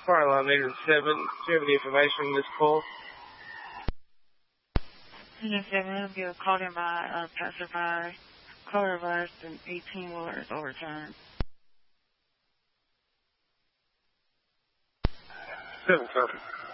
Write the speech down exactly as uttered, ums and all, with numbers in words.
Fire alarm needed seven. Do you have any information on this call? Unit seven, be called in by a passerby. Caller advised an eighteen-wheeler is overturned. Seven, copy.